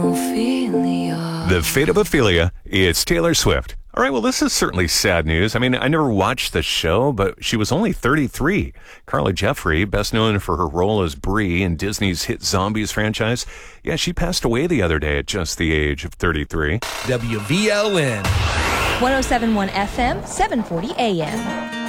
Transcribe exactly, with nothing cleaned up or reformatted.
Ophelia. The fate of Ophelia. It's Taylor Swift. All right, well, this is certainly sad news. I mean, I never watched the show, but she was only thirty-three. Carla Jeffrey, best known for her role as Bree in Disney's hit Zombies franchise. Yeah, she passed away the other day at just the age of thirty-three. W V L N. one oh seven point one F M, seven forty A M.